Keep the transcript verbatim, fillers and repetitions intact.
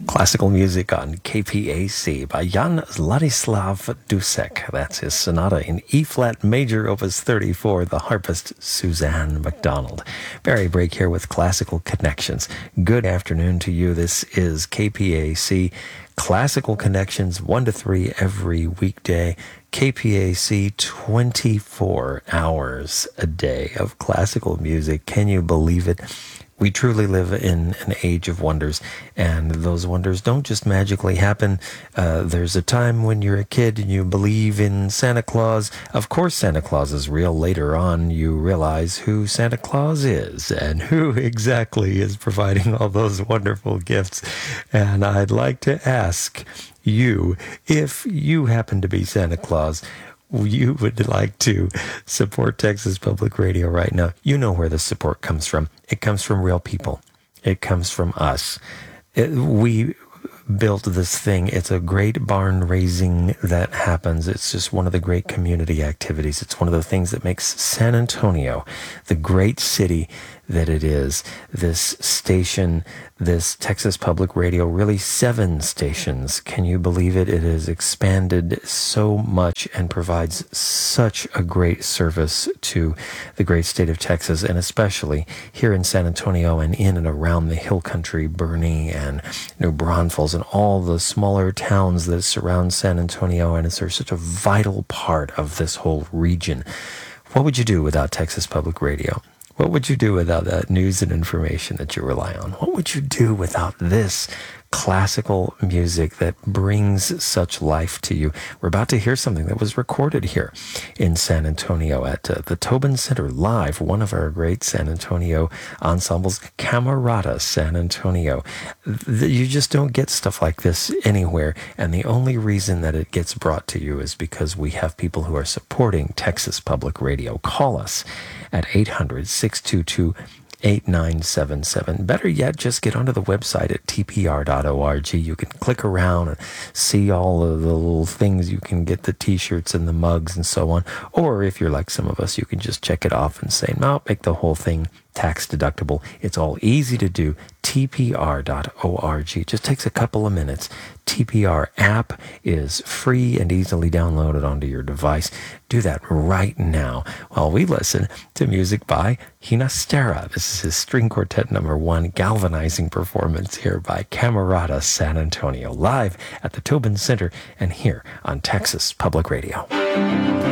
Classical music on K P A C by Jan Ladislav Dussek. That's his sonata in E-flat major, opus thirty-four, the harpist Suzanne MacDonald. Barry Brake here with Classical Connections. Good afternoon to you. This is K P A C Classical Connections, one to three every weekday. K P A C, twenty-four hours a day of classical music. Can you believe it? We truly live in an age of wonders, and those wonders don't just magically happen. Uh, there's a time when you're a kid and you believe in Santa Claus. Of course Santa Claus is real. Later on, you realize who Santa Claus is and who exactly is providing all those wonderful gifts. And I'd like to ask you, if you happen to be Santa Claus, you would like to support Texas Public Radio right now, you know where the support comes from. It comes from real people. It comes from us. It, we built this thing. It's a great barn raising that happens. It's just one of the great community activities. It's one of the things that makes San Antonio the great city that it is. This station, this Texas Public Radio, really seven stations. Can you believe it? It has expanded so much and provides such a great service to the great state of Texas, and especially here in San Antonio and in and around the Hill Country, Boerne and New Braunfels and all the smaller towns that surround San Antonio, and it's such a vital part of this whole region. What would you do without Texas Public Radio? What would you do without that news and information that you rely on? What would you do without this classical music that brings such life to you? We're about to hear something that was recorded here in San Antonio at uh, the Tobin Center live, one of our great San Antonio ensembles, Camerata San Antonio. You just don't get stuff like this anywhere, and the only reason that it gets brought to you is because we have people who are supporting Texas Public Radio. Call us at eight hundred, six two two, eight nine seven seven. Better yet, just get onto the website at t p r dot org. You can click around and see all of the little things. You can get the t-shirts and the mugs and so on. Or if you're like some of us, you can just check it off and say, no, make the whole thing tax deductible. It's all easy to do. t p r dot org. It just takes a couple of minutes. T P R app is free and easily downloaded onto your device. Do that right now while we listen to music by Ginastera. This is his string quartet number one, galvanizing performance here by Camerata San Antonio, live at the Tobin Center and here on Texas Public Radio.